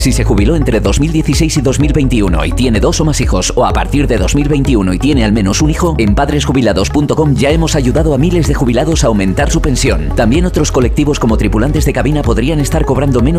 Si se jubiló entre 2016 y 2021 y tiene 2 o más hijos, o a partir de 2021 y tiene al menos un hijo, en padresjubilados.com ya hemos ayudado a miles de jubilados a aumentar su pensión. También otros colectivos como tripulantes de cabina podrían estar cobrando menos